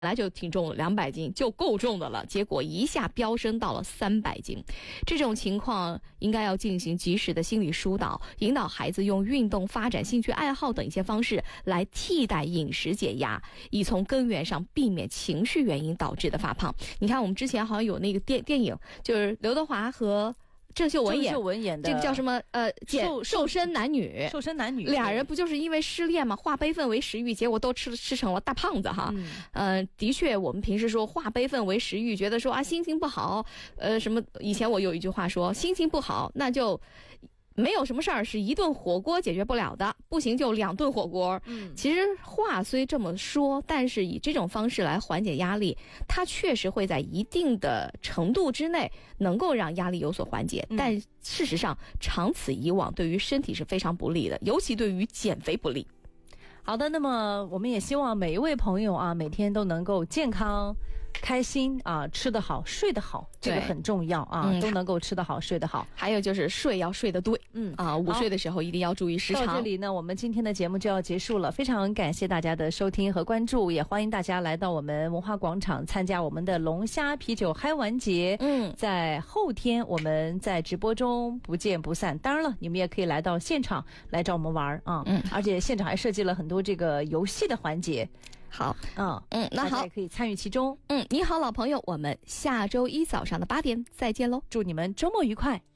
本来就挺重的，200斤就够重的了，结果一下飙升到了300斤。这种情况应该要进行及时的心理疏导，引导孩子用运动、发展兴趣爱好等一些方式来替代饮食减压，以从根源上避免情绪原因导致的发胖。你看我们之前好像有那个电影，就是刘德华和郑秀文演的这个叫什么瘦身男女，俩人不就是因为失恋嘛，化悲愤为食欲，结果都吃成了大胖子哈。的确我们平时说化悲愤为食欲，觉得说啊心情不好，什么以前我有一句话说心情不好那就没有什么事儿是一顿火锅解决不了的，不行就2顿火锅。其实话虽这么说，但是以这种方式来缓解压力，它确实会在一定的程度之内能够让压力有所缓解，但事实上长此以往对于身体是非常不利的，尤其对于减肥不利。 好的，那么我们也希望每一位朋友啊，每天都能够健康开心啊，吃得好睡得好，这个很重要啊，都能够吃得好睡得好。 还有就是睡要睡得对，午睡的时候一定要注意时长。 到这里呢，我们今天的节目就要结束了，非常感谢大家的收听和关注，也欢迎大家来到我们文化广场参加我们的龙虾啤酒嗨玩节。在后天我们在直播中不见不散。当然了，你们也可以来到现场来找我们玩啊，而且现场还设计了很多这个游戏的环节。 好， 那好，大家也可以参与其中。 你好，老朋友，我们下周一早上的8点再见喽！ 祝你们周末愉快。